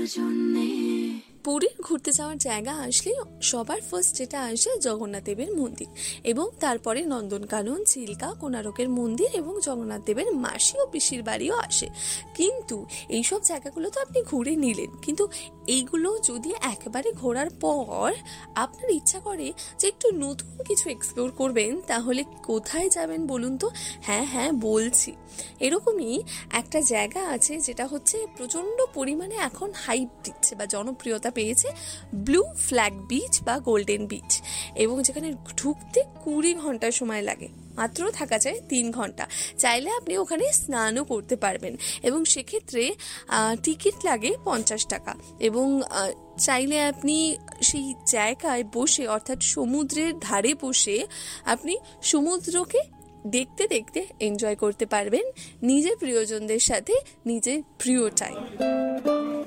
পুরীর ঘুরতে যাওয়ার জায়গা আসলে সবার ফার্স্ট যেটা আসে জগন্নাথ দেবের মন্দির, এবং তারপরে নন্দনকানন, চিল্কা, কোণারকের মন্দির এবং জগন্নাথ দেবের মাসি ও পিসির বাড়িও আসে। কিন্তু এইসব জায়গাগুলো তো আপনি ঘুরে নিলেন, কিন্তু এইগুলো যদি একেবারে ঘোরার পর আপনার ইচ্ছা করে যে একটু নতুন কিছু এক্সপ্লোর করবেন, তাহলে কোথায় যাবেন বলুন তো? হ্যাঁ হ্যাঁ বলছি, এরকমই একটা জায়গা আছে যেটা হচ্ছে প্রচণ্ড পরিমাণে এখন হাইপ দিচ্ছে বা জনপ্রিয়তা পেয়েছে, ব্লু ফ্ল্যাগ বিচ বা গোল্ডেন বিচ, এবং যেখানে ঢুকতে 20 ঘন্টা সময় লাগে, মাত্র থাকা যায় 3 ঘন্টা। চাইলে আপনি ওখানে স্নানও করতে পারবেন, এবং সেক্ষেত্রে টিকিট লাগে 50 টাকা, এবং চাইলে আপনি সেই জায়গায় বসে, অর্থাৎ সমুদ্রের ধারে বসে আপনি সমুদ্রকে দেখতে দেখতে এনজয় করতে পারবেন নিজের প্রিয়জনদের সাথে নিজের প্রিয় টাইম।